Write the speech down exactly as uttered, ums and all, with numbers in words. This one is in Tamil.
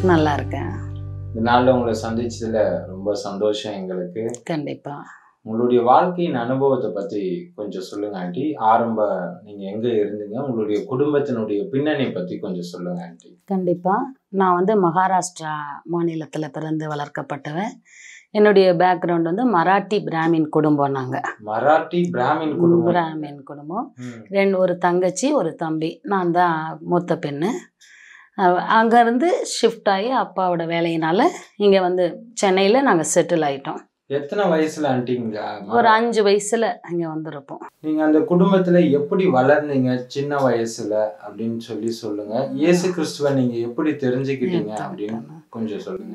நல்லா இருக்கேன். இந்த நாள்ல உங்களை சந்திச்சதுல ரொம்ப சந்தோஷம் எங்களுக்கு. கண்டிப்பா. உங்களுடைய வாழ்க்கையின் அனுபவத்தை பத்தி கொஞ்சம் சொல்லுங்க ஆண்டி. ஆரம்ப நீங்க எங்க இருந்தீங்க? உங்களுடைய குடும்பத்தினுடைய பின்னணி பத்தி கொஞ்சம் சொல்லுங்க ஆண்டி. கண்டிப்பா. நான் வந்து மகாராஷ்டிரா மாநிலத்துல பிறந்து வளர்க்கப்பட்டவன். என்னுடைய பேக்ரவுண்ட் வந்து மராட்டி பிராமின் குடும்பம் நாங்க. மராட்டி பிராமின் குடும்பம். பிராமின் குடும்பம். ம். ரெண்டு ஒரு தங்கச்சி, ஒரு தம்பி. நான் தான் மூத்த பெண்ணு. அ அங்கேருந்து ஷிஃப்ட் ஆகி அப்பாவோட வேலையினால இங்கே வந்து சென்னையில் நாங்கள் செட்டில் ஆகிட்டோம். எத்தனை வயசுல ஆண்டி இங்க? ஒரு அஞ்சு வயசுல இங்கே வந்திருப்போம். நீங்க அந்த குடும்பத்துல எப்படி வளர்ந்தீங்க சின்ன வயசுல அப்படின்னு சொல்லி சொல்லுங்க. இயேசு கிறிஸ்துவை நீங்க எப்படி தெரிஞ்சுக்கிட்டீங்க அப்படின்னு கொஞ்சம் சொல்லுங்க.